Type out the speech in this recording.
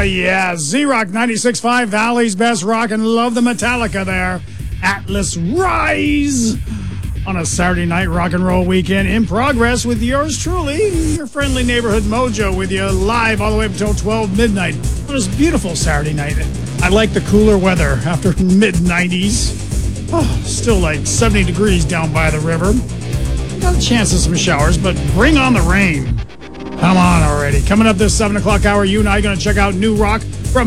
yeah. Z-Rock 96.5, Valley's best rock, and love the Metallica there. Atlas Rise on a Saturday night rock and roll weekend in progress with yours truly, your friendly neighborhood Mojo, with you live all the way up until 12 midnight on this beautiful Saturday night. I like the cooler weather after mid-90s. Oh, still like 70 degrees down by the river. Got a chance of some showers, but bring on the rain. Come on already. Coming up this 7 o'clock hour, you and I are going to check out new rock